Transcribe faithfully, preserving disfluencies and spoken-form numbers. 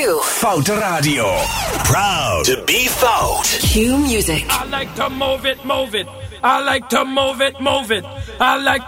Q. Foute Radio. Proud to be Fout. Q Music. I like to move it, move it. I like to move it, move it. I like